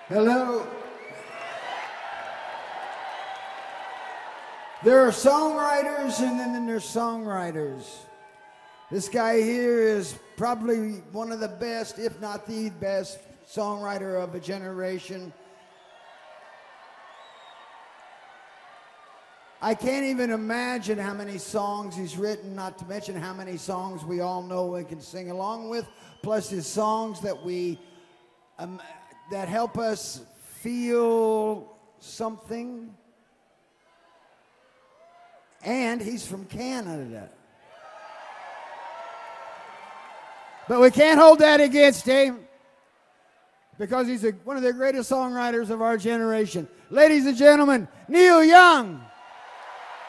Hello. There are songwriters and then there's songwriters. This guy here is probably one of the best, if not the best, songwriter of a generation. I can't even imagine how many songs he's written, not to mention how many songs we all know and can sing along with, plus his songs that that help us feel something. And he's from Canada. But we can't hold that against him because he's one of the greatest songwriters of our generation. Ladies and gentlemen, Neil Young.